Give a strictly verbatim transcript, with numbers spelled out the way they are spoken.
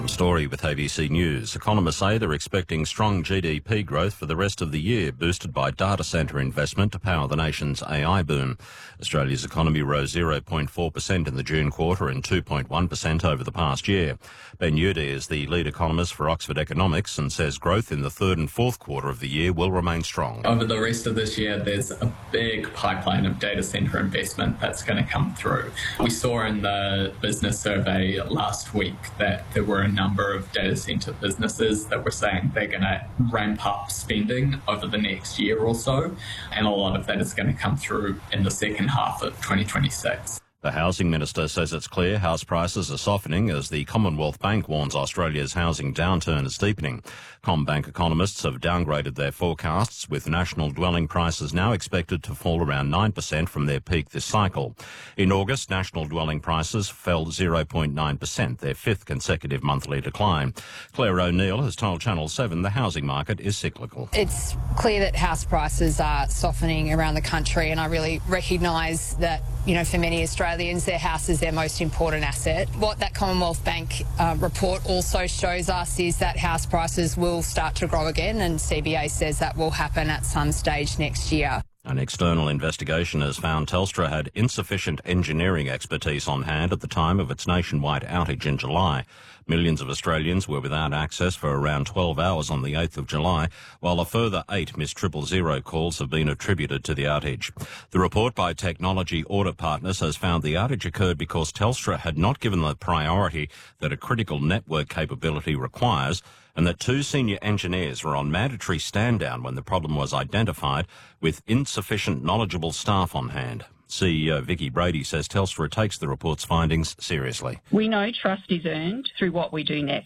Tom Story with A B C News. Economists say they're expecting strong G D P growth for the rest of the year, boosted by data centre investment to power the nation's A I boom. Australia's economy rose zero point four percent in the June quarter and two point one percent over the past year. Ben Udy is the lead economist for Oxford Economics and says growth in the third and fourth quarter of the year will remain strong. Over the rest of this year, there's a big pipeline of data centre investment that's going to come through. We saw in the business survey last week that there were a number of data centre businesses that were saying they're going to ramp up spending over the next year or so, and a lot of that is going to come through in the second half of twenty twenty-six. The Housing Minister says it's clear house prices are softening as the Commonwealth Bank warns Australia's housing downturn is deepening. CommBank economists have downgraded their forecasts, with national dwelling prices now expected to fall around nine percent from their peak this cycle. In August, national dwelling prices fell zero point nine percent, their fifth consecutive monthly decline. Claire O'Neill has told Channel seven the housing market is cyclical. It's clear that house prices are softening around the country, and I really recognise that, you know, for many Australians, their house is their most important asset. What that Commonwealth Bank uh, report also shows us is that house prices will start to grow again, and C B A says that will happen at some stage next year. An external investigation has found Telstra had insufficient engineering expertise on hand at the time of its nationwide outage in July. Millions of Australians were without access for around twelve hours on the eighth of July, while a further eight missed triple zero calls have been attributed to the outage. The report by Technology Audit Partners has found the outage occurred because Telstra had not given the priority that a critical network capability requires, and that two senior engineers were on mandatory stand-down when the problem was identified, with insufficient knowledgeable staff on hand. C E O Vicki Brady says Telstra takes the report's findings seriously. We know trust is earned through what we do next.